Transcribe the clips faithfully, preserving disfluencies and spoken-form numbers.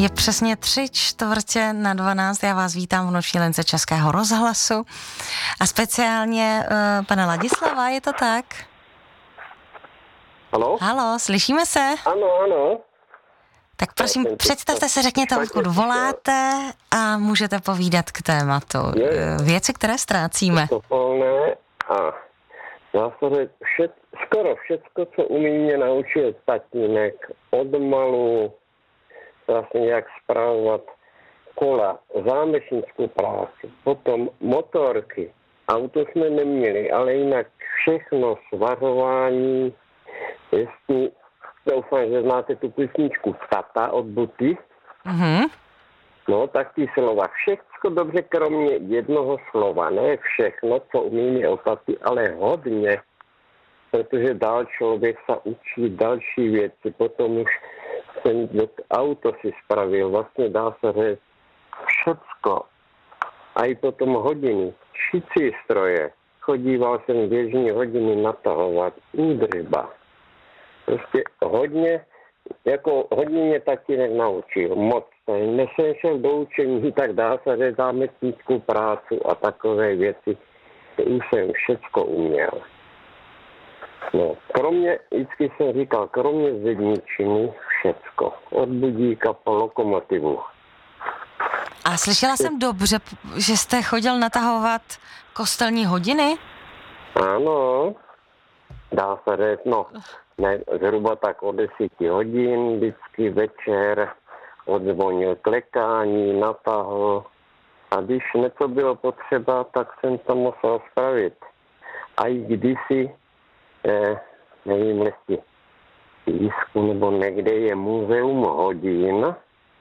Je přesně tři čtvrtě na dvanáct. Já vás vítám v noční lince Českého rozhlasu. A speciálně uh, pana Ladislava, je to tak? Haló? Haló, slyšíme se? Ano, ano. Tak prosím, představte se, řekněte, odkud voláte a můžete povídat k tématu. Je. Věci, které ztrácíme. Topolné a zásady vše, skoro všecko, co umí mě naučil tatínek od malu, vlastně jak správovat kola, zámečnickou práci, potom motorky. Auto jsme neměli, ale jinak všechno, svařování, jestli, doufám, že znáte tu písničku Tata od Buty. Mhm. No, tak ty slova. Všechno dobře, kromě jednoho slova. Ne všechno, co umí mi otaty, ale hodně. Protože dál člověk se učí další věci. Potom už ten auto si spravil. Vlastně dá se říct všecko. A i potom hodiny. Šicí stroje. Chodíval jsem běžní hodiny natahovat. Údržba. Prostě hodně, jako hodně mě tatínek naučil. Moc. Než jsem šel do učení, tak dá se říct zámečnickou práci a takové věci. To už jsem všecko uměl. No, kromě, vždycky jsem říkal, kromě zedničiny všecko. Od budíka po lokomotivu. A slyšela jsem dobře, že jste chodil natahovat kostelní hodiny? Ano, dá se říct, no, ne, zhruba tak od deseti hodin, vždycky večer odzvonil klekání, natahl a když něco bylo potřeba, tak jsem to musel spravit. A i kdysi, eh, nevím, jestli v Jisku nebo někde je muzeum hodin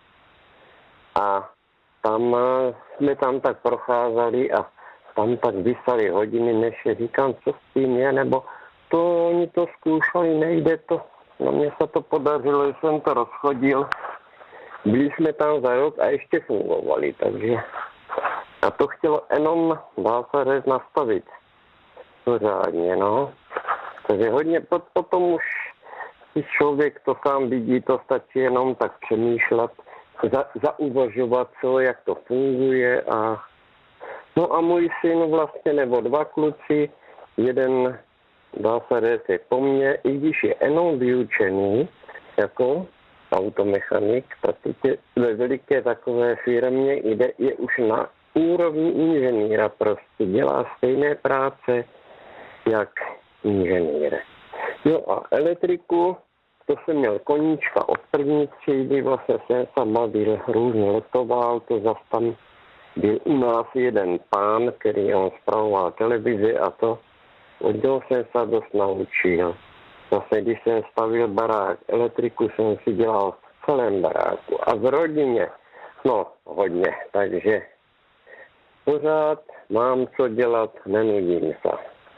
a tam jsme tam tak procházeli a tam tak vysali hodiny, než říkám, co s tím je, nebo to oni to zkoušeli, nejde to. Na mě se to podařilo, že jsem to rozchodil. Byli jsme tam za rok a ještě fungovali, takže a to chtělo jenom, dá se říct, nastavit pořádně, no. Takže hodně, potom už když člověk to sám vidí, to stačí jenom tak přemýšlet, za, zauvažovat, co, jak to funguje a no a můj syn vlastně, nebo dva kluci, jeden, dá se říct, je po mně, i když je jenom vyučený, jako automechanik, protože ve veliké takové firmě jde, je už na úrovni inženýra, prostě dělá stejné práce, jak inženýr. Jo a elektriku, to jsem měl koníčka od první třídy, vlastně jsem se bavil, různě letoval, to zase tam byl u nás jeden pán, který on spravoval televizi a to, od něho jsem se dost naučil. Vlastně, když jsem stavil barák, elektriku jsem si dělal v celém baráku a v rodině, no hodně, takže pořád mám co dělat, nenudím se.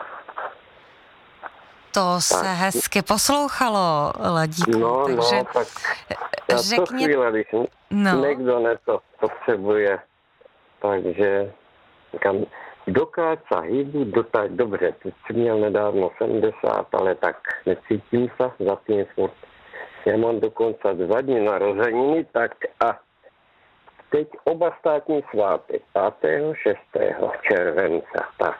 To se tak hezky poslouchalo, Ladíku, no, takže no, tak já řekně... to chvíle, když no. někdo neto potřebuje, takže říkám, dokud se hýbu, dotáť dobře. Teď jsem měl nedávno sedmdesát, ale tak necítím se, zatím furt. Já mám dokonce dva dny narozeniny, tak a teď oba státní svátek, pátého šestého července, tak.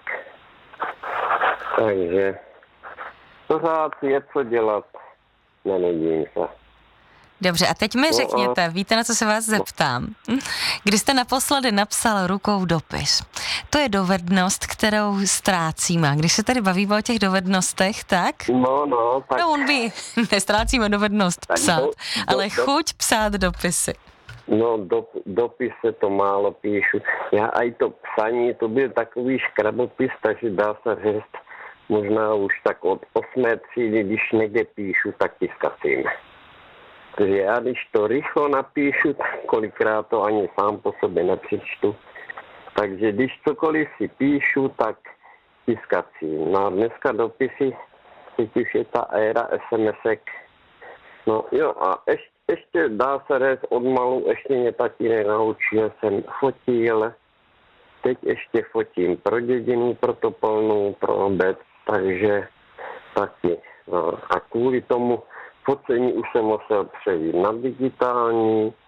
Takže pořád je co dělat, nenudím se. Dobře, a teď mi no řekněte, a... víte, na co se vás zeptám? Kdy jste naposledy napsal rukou dopis? To je dovednost, kterou ztrácíme. Když se tady bavíme o těch dovednostech, tak? No, no, tak... No, on by nestrácíme dovednost tak psát, do, do, ale do, chuť psát dopisy. No, do, dopise to málo píšu. Já aj to psaní, to byl takový škrabopis, takže dá se říct, možná už tak od osmé třídy, když někde píšu, tak tiskacím. Takže já, když to rychlo napíšu, tak kolikrát to ani sám po sobě nepřečtu. Takže když cokoliv si píšu, tak tiskacím. No a dneska dopisy, teď už je ta éra es em esek. No jo a ještě, ještě dá se říct od malu, ještě mě tatínek naučil, jsem fotil. Teď ještě fotím pro dědinu, pro Topolnou, pro obec, takže taky. No a kvůli tomu focení už jsem musel přejít na digitální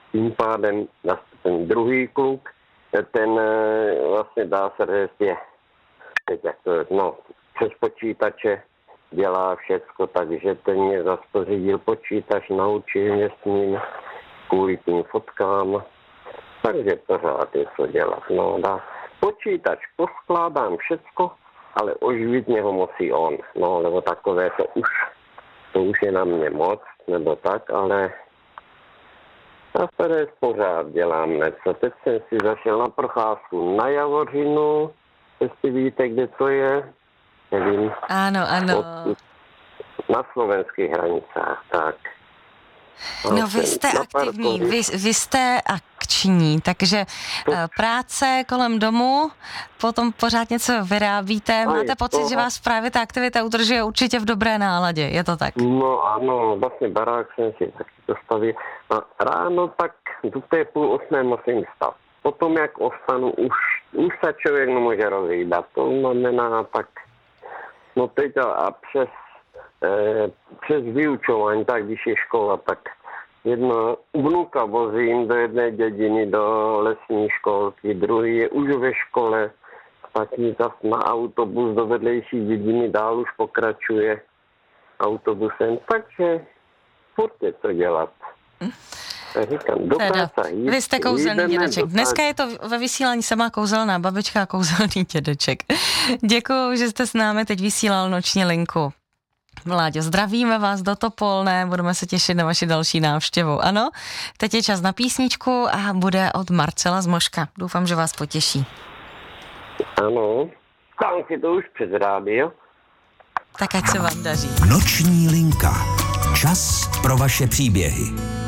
tím pádem ten druhý kluk, ten vlastně dá se říct, je teď jak to je, no, přes počítače dělá všecko, takže ten mě zase pořídil počítač, naučil mě s ním kvůli tím fotkám, takže pořád je co dělat, no dá. Počítač poskládám všecko, ale oživit mě ho musí on, no, nebo takové to už, to už je na mě moc, nebo tak, ale a tady pořád dělám něco. Teď jsem si zašel na procházku na Javořinu, jestli víte, kde to je, nevím. Ano, ano. Od, na slovenských hranicách, tak. No vy jste aktivní, vy, vy jste akční, takže to... práce kolem domu, potom pořád něco vyrábíte. Máte pocit, to... že vás právě ta aktivita udržuje určitě v dobré náladě, je to tak? No ano, vlastně barák jsem si taky postavil. A ráno tak do té půl osmé musím vstat. Potom, jak ostanu, už, už se člověk nemůže rozjídat. To znamená tak, no teď a, a přes Eh, přes vyučování, tak když je škola, tak jedna vnuka vozím do jedné dědiny, do lesní školky, druhý je už ve škole, taky zase na autobus do vedlejší dědiny, dál už pokračuje autobusem, takže furt je to dělat. Říkám, do práce jít, vy jste kouzelný dědeček. Dneska je to ve vysílání samá kouzelná babička a kouzelný dědeček. Děkuju, že jste s námi teď vysílal noční linku. Vláďo, zdravíme vás do Topolné, budeme se těšit na vaši další návštěvu. Ano, teď je čas na písničku a bude od Marcela z Moška. Doufám, že vás potěší. Ano, tam si to už přes rádio. Tak ať se vám daří. Noční linka. Čas pro vaše příběhy.